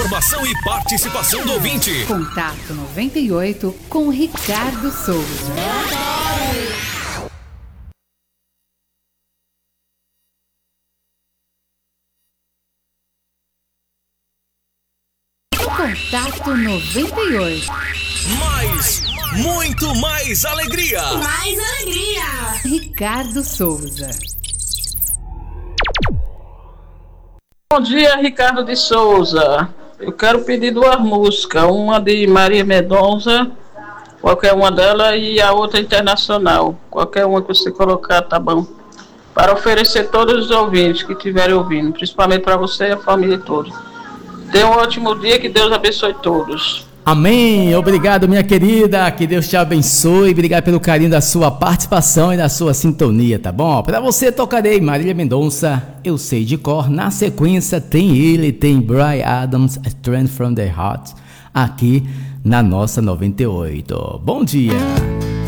Informação e participação do ouvinte. Contato 98 com Ricardo Souza. Contato 98. Muito mais alegria. Mais alegria. Ricardo Souza. Bom dia, Ricardo de Souza. Eu quero pedir duas músicas, uma de Maria Mendonça, qualquer uma delas, e a outra internacional. Qualquer uma que você colocar, tá bom. Para oferecer a todos os ouvintes que estiverem ouvindo, principalmente para você e a família toda. Tenha um ótimo dia, que Deus abençoe todos. Amém, obrigado minha querida, que Deus te abençoe, obrigado pelo carinho da sua participação e da sua sintonia, tá bom? Para você tocarei Marília Mendonça, Eu Sei de Cor, na sequência tem Bryan Adams, Strength from the Heart, aqui na nossa 98. Bom dia!